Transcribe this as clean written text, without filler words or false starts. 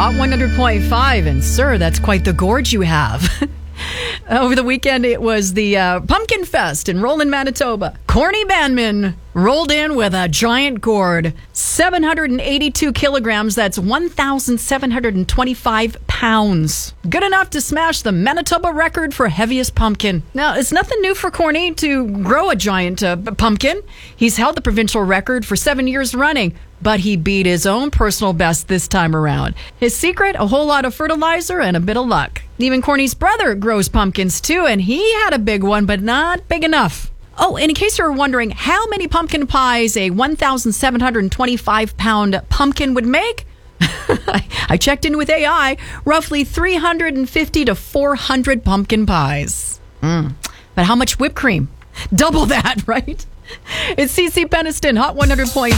Hot 100.5, and sir, that's quite the gorge you have. Over the weekend, it was the Pumpkin Fest in Roland, Manitoba. Corny Bandman rolled in with a giant gourd, 782 kilograms. That's 1,725 pounds. Good enough to smash the Manitoba record for heaviest pumpkin. Now, it's nothing new for Corny to grow a giant pumpkin. He's held the provincial record for 7 years running, but he beat his own personal best this time around. His secret, a whole lot of fertilizer and a bit of luck. Even Corny's brother grows pumpkins too, and he had a big one, but not big enough. Oh, and in case you're wondering how many pumpkin pies a 1,725-pound pumpkin would make, I checked in with AI, roughly 350 to 400 pumpkin pies. But how much whipped cream? Double that, right? It's CeCe Peniston, Hot 100.5.